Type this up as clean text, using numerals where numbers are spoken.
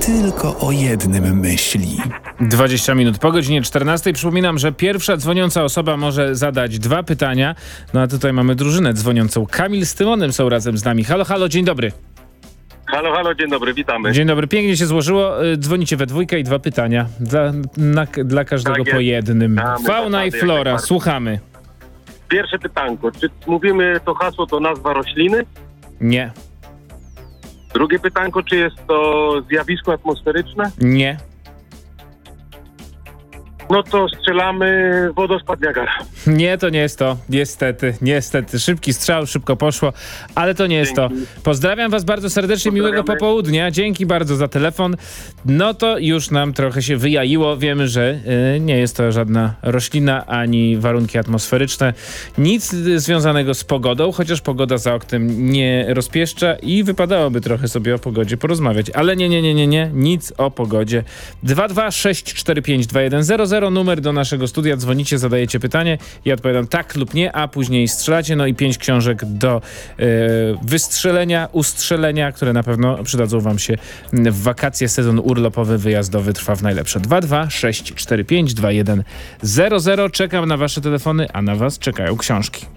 tylko o jednym myśli. 20 minut po godzinie 14. Przypominam, że pierwsza dzwoniąca osoba może zadać 2 pytania. No a tutaj mamy drużynę dzwoniącą. Kamil z Tymonem są razem z nami. Halo, halo, dzień dobry. Halo, dzień dobry, witamy. Dzień dobry, pięknie się złożyło. Dzwonicie we dwójkę i 2 pytania. Dla każdego Tak po jest. jednym. Damy Fauna i zasady, jak flora, najbardziej. słuchamy. Pierwsze pytanko, czy mówimy to hasło, to nazwa rośliny? Nie, Drugie pytanko, czy jest to zjawisko atmosferyczne? nie, No to strzelamy wodospad Niagara. nie, to nie jest to. Niestety. Szybki strzał, szybko poszło, ale to nie jest to. Dzięki. Pozdrawiam was bardzo serdecznie, miłego Pozdrawiamy. popołudnia. Dzięki bardzo za telefon. No to już nam trochę się wyjaiło. Wiemy, że nie jest to żadna roślina, ani warunki atmosferyczne. Nic związanego z pogodą, chociaż pogoda za oknem nie rozpieszcza i wypadałoby trochę sobie o pogodzie porozmawiać. Ale nie, nic o pogodzie. 226452100 numer do naszego studia. Dzwonicie, zadajecie pytanie. Ja odpowiadam tak lub nie, a później strzelacie. No i 5 książek do wystrzelenia, ustrzelenia, które na pewno przydadzą wam się w wakacje. Sezon urlopowy, wyjazdowy trwa w najlepsze. 226452100. Czekam na wasze telefony, a na was czekają książki.